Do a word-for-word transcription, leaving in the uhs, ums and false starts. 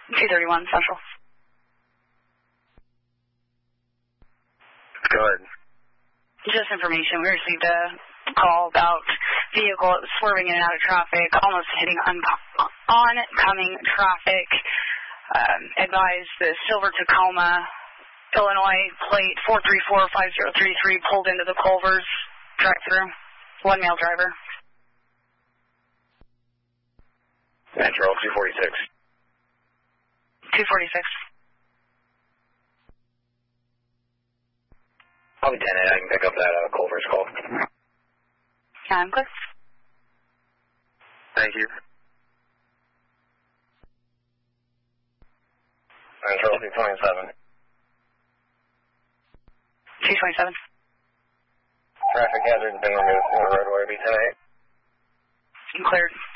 two thirty-one Central. Go ahead. Just information. We received a call about vehicle swerving in and out of traffic, almost hitting un- oncoming traffic. Um, advised the Silver Tacoma, Illinois, plate four three four five zero three three, pulled into the Culver's drive-through. One male driver. Metro two forty-six. two forty-six. I'll be ten eight. I can pick up that uh, Culver's call. I'm good. Thank you. Metro two twenty-seven. two twenty-seven. Traffic hazard has been removed from the roadway. Be ten eight. Cleared.